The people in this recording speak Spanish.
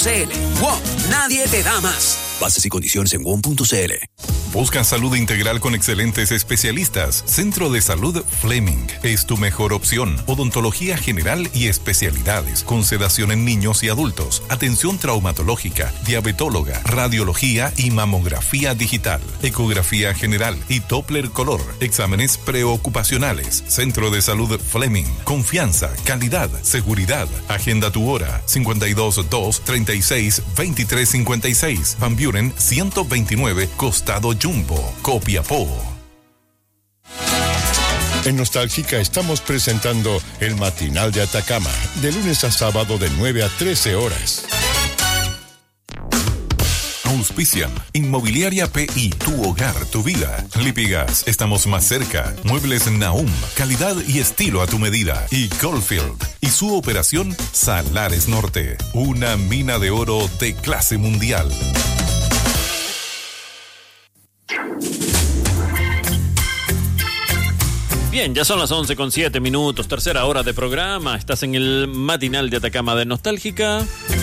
WOM, nadie te da más. Bases y condiciones en WOM.cl. Busca salud integral con excelentes especialistas. Centro de Salud Fleming es tu mejor opción. Odontología general y especialidades, con sedación en niños y adultos, atención traumatológica, diabetóloga, radiología y mamografía digital, ecografía general y Doppler color, exámenes preocupacionales. Centro de Salud Fleming. Confianza, calidad, seguridad. Agenda tu hora. 52-236-2356. Van Buren 129, Costado Jumbo, Copiapó. En Nostálgica estamos presentando el Matinal de Atacama, de lunes a sábado de 9 a 13 horas. Auspician Inmobiliaria PI, tu hogar, tu vida. Lipigas, estamos más cerca. Muebles Nahum, calidad y estilo a tu medida. Y Goldfield y su operación Salares Norte, una mina de oro de clase mundial. Bien, ya son las 11:07, tercera hora de programa. Estás en el Matinal de Atacama de Nostálgica.